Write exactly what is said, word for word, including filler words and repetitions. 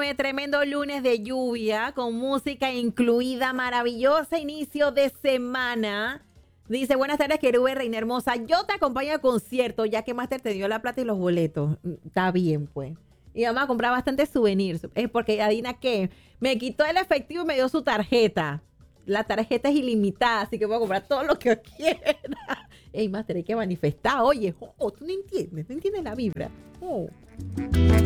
Óyeme, tremendo lunes de lluvia con música incluida, maravillosa inicio de semana. Dice, buenas tardes, Querube, reina hermosa. Yo te acompaño al concierto, ya que Master te dio la plata y los boletos. Está bien, pues. Y vamos a comprar bastantes souvenirs. Es porque, adivina qué, me quitó el efectivo y me dio su tarjeta. La tarjeta es ilimitada, así que voy a comprar todo lo que quiera. Ey, Master, hay que manifestar. Oye, oh, tú no entiendes, no entiendes la vibra. Oh.